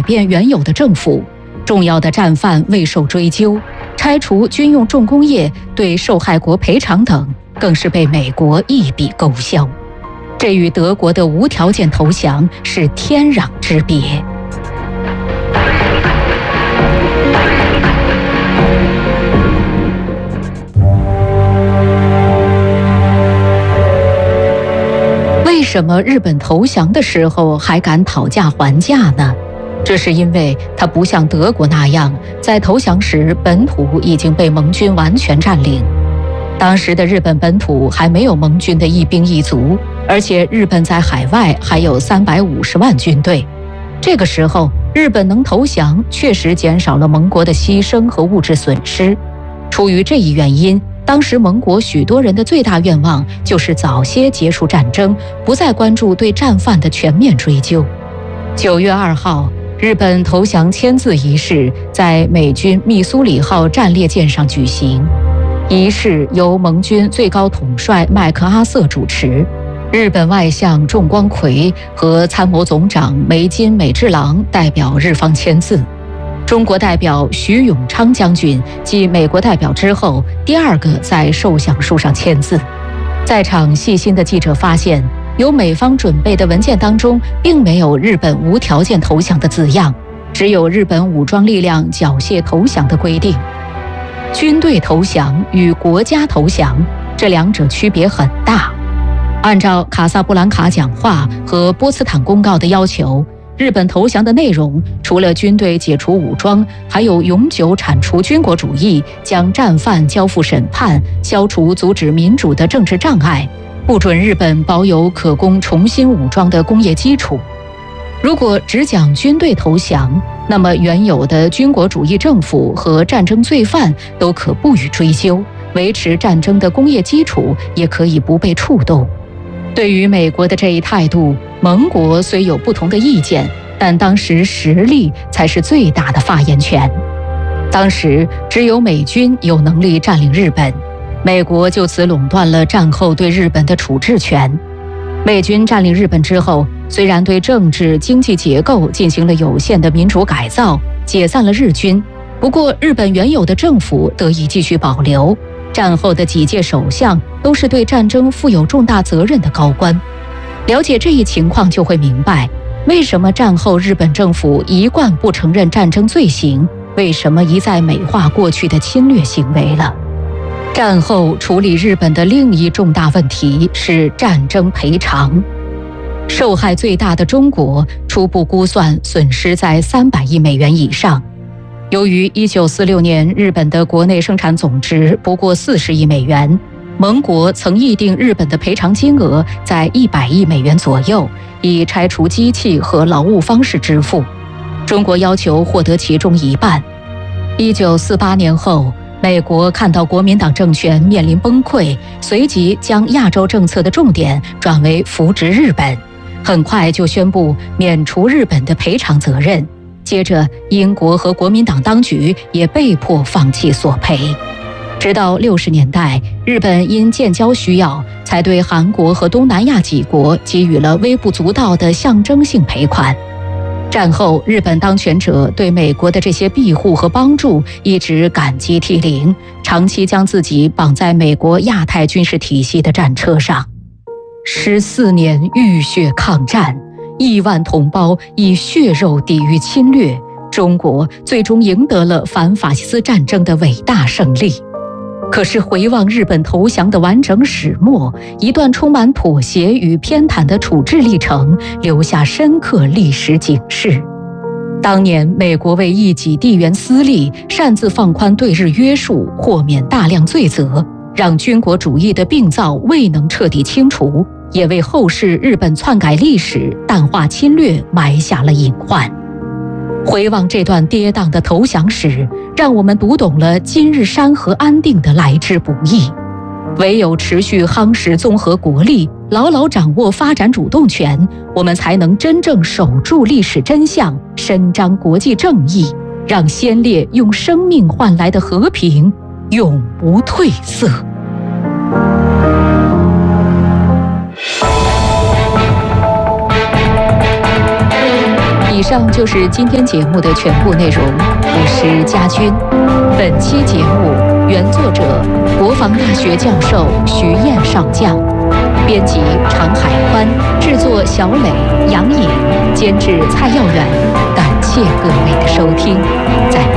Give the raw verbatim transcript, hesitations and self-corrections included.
变原有的政府，重要的战犯未受追究，拆除军用重工业，对受害国赔偿等，更是被美国一笔勾销。这与德国的无条件投降是天壤之别。为什么日本投降的时候还敢讨价还价呢？这是因为它不像德国那样，在投降时本土已经被盟军完全占领。当时的日本本土还没有盟军的一兵一卒，而且日本在海外还有三百五十万军队。这个时候，日本能投降，确实减少了盟国的牺牲和物质损失。出于这一原因，当时盟国许多人的最大愿望就是早些结束战争，不再关注对战犯的全面追究。九月二号，日本投降签字仪式在美军密苏里号战列舰上举行。仪式由盟军最高统帅麦克阿瑟主持，日本外相重光葵和参谋总长梅津美治郎代表日方签字。中国代表徐永昌将军继美国代表之后，第二个在受降书上签字。在场细心的记者发现，由美方准备的文件当中，并没有日本无条件投降的字样，只有日本武装力量缴械投降的规定。军队投降与国家投降，这两者区别很大。按照卡萨布兰卡讲话和波茨坦公告的要求，日本投降的内容除了军队解除武装，还有永久铲除军国主义，将战犯交付审判，消除阻止民主的政治障碍，不准日本保有可供重新武装的工业基础。如果只讲军队投降，那么原有的军国主义政府和战争罪犯都可不予追究，维持战争的工业基础也可以不被触动。对于美国的这一态度，盟国虽有不同的意见，但当时实力才是最大的发言权。当时只有美军有能力占领日本，美国就此垄断了战后对日本的处置权。美军占领日本之后，虽然对政治经济结构进行了有限的民主改造，解散了日军，不过日本原有的政府得以继续保留。战后的几届首相都是对战争负有重大责任的高官。了解这一情况，就会明白为什么战后日本政府一贯不承认战争罪行，为什么一再美化过去的侵略行为了。战后处理日本的另一重大问题是战争赔偿。受害最大的中国初步估算损失在三百亿美元以上。由于一九四六年日本的国内生产总值不过四十亿美元，盟国曾议定日本的赔偿金额在一百亿美元左右，以拆除机器和劳务方式支付。中国要求获得其中一半。一九四八年后，美国看到国民党政权面临崩溃，随即将亚洲政策的重点转为扶植日本，很快就宣布免除日本的赔偿责任。接着，英国和国民党当局也被迫放弃索赔。直到六十年代，日本因建交需要，才对韩国和东南亚几国给予了微不足道的象征性赔款。战后，日本当权者对美国的这些庇护和帮助一直感激涕零，长期将自己绑在美国亚太军事体系的战车上。十四年浴血抗战，亿万同胞以血肉抵御侵略，中国最终赢得了反法西斯战争的伟大胜利。可是回望日本投降的完整始末，一段充满妥协与偏袒的处置历程，留下深刻历史警示。当年美国为一己地缘私利，擅自放宽对日约束，豁免大量罪责，让军国主义的病灶未能彻底清除，也为后世日本篡改历史、淡化侵略埋下了隐患。回望这段跌宕的投降史，让我们读懂了今日山河安定的来之不易。唯有持续夯实综合国力，牢牢掌握发展主动权，我们才能真正守住历史真相，伸张国际正义，让先烈用生命换来的和平永不褪色。 以上就是今天节目的全部内容，我是佳君。本期节目原作者国防大学教授徐燕上将，编辑常海宽，制作小磊、杨颖，监制蔡耀远。感谢各位的收听，再会。